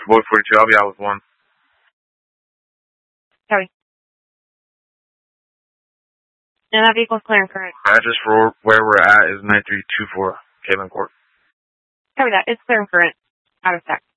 Boy 42, I'll be out with one. Copy. And that vehicle's clear and current. Address for where we're at is 9324 Caitlin Court. Copy that. It's clear and current. Out of stack.